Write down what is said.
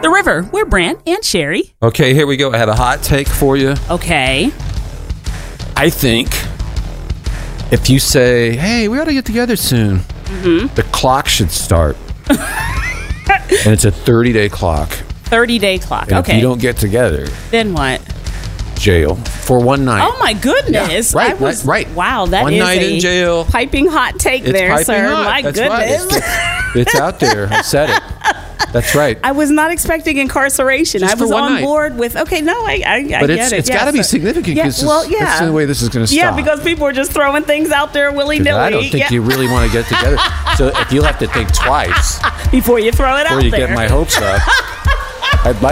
The River. We're Brant and Sherry. Okay, here we go. I have a hot take for you. Okay. I think if you say, hey, we ought to get together soon, the clock should start. And it's a 30-day clock. 30-day clock. And okay. if you don't get together, then what? jail for one night. Oh, my goodness. Yeah, right. Wow, that one is night in jail. Piping hot take It's there, piping sir. hot. My That's goodness. Right. It's out there. I said it. That's right. I was not expecting incarceration. Just I was for one on night. board with, okay, no, I But get it. it's got to be significant because that's the way this is going to stop. Yeah, because people are just throwing things out there willy-nilly. I don't think you really want to get together. So if you'll have to think twice before you throw it out before you there. get my hopes up, I'd like